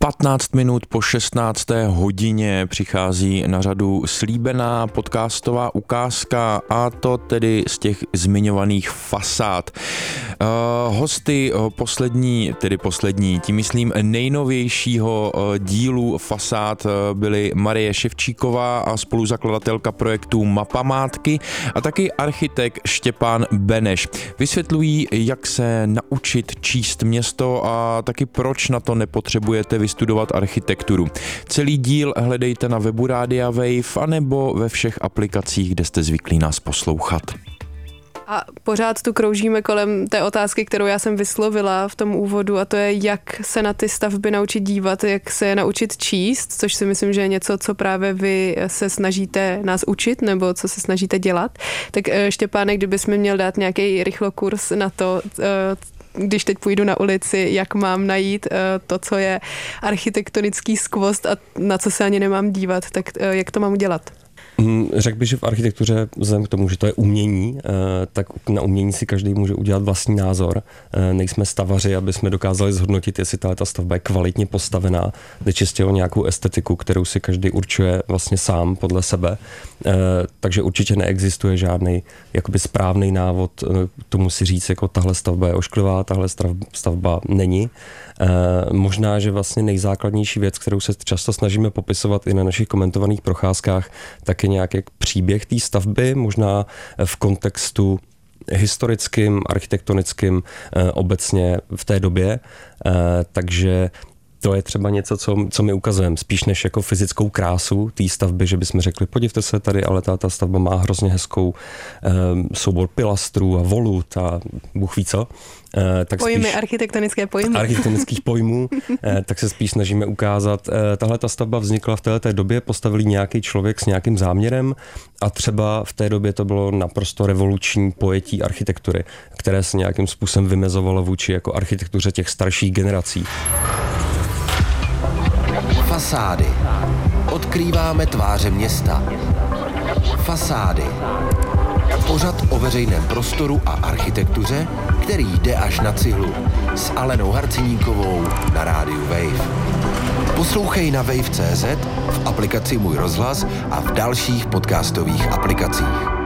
15 minut po 16. hodině přichází na řadu slíbená podcastová ukázka, a to tedy z těch zmiňovaných fasád. Hosty poslední, tím myslím nejnovějšího dílu fasád byly Marie Ševčíková a spoluzakladatelka projektu Mapamátky a taky architekt Štěpán Beneš. Vysvětlují, jak se naučit číst město a taky proč na to nepotřebujete vystudovat architekturu. Celý díl hledejte na webu Rádia Wave anebo ve všech aplikacích, kde jste zvyklí nás poslouchat. A pořád tu kroužíme kolem té otázky, kterou já jsem vyslovila v tom úvodu, a to je, jak se na ty stavby naučit dívat, jak se naučit číst, což si myslím, že je něco, co právě vy se snažíte nás učit, nebo co se snažíte dělat. Tak Štěpáne, kdybys mi měl dát nějaký rychlokurs na to, když teď půjdu na ulici, jak mám najít to, co je architektonický skvost a na co se ani nemám dívat, tak jak to mám udělat? Řekl bych, že v architektuře, vzhledem k tomu, že to je umění, tak na umění si každý může udělat vlastní názor. Nejsme stavaři, aby jsme dokázali zhodnotit, jestli ta stavba je kvalitně postavená. Jde čistě o nějakou estetiku, kterou si každý určuje vlastně sám podle sebe. Takže určitě neexistuje žádný jakoby správný návod tomu si říct, jako tahle stavba je ošklivá, tahle stavba není. Možná, že vlastně nejzákladnější věc, kterou se často snažíme popisovat i na našich komentovaných procházkách, tak je nějaký příběh té stavby, možná v kontextu historickým, architektonickým, obecně v té době. Takže to je třeba něco, co my ukazujeme, spíš než jako fyzickou krásu té stavby, že bychom řekli, podívejte se tady, ale ta stavba má hrozně hezkou soubor pilastrů a volut a Bůh ví co. Tak pojmy, architektonické pojmy. Architektonických pojmů, tak se spíš snažíme ukázat, tahle ta stavba vznikla v této době, postavil nějaký člověk s nějakým záměrem a třeba v té době to bylo naprosto revoluční pojetí architektury, které se nějakým způsobem vymezovalo vůči jako architektuře těch starších generací. Fasády. Odkrýváme tváře města. Fasády. Pořad o veřejném prostoru a architektuře, který jde až na cihlu. S Alenou Harciníkovou na rádiu Wave. Poslouchej na wave.cz, v aplikaci Můj rozhlas a v dalších podcastových aplikacích.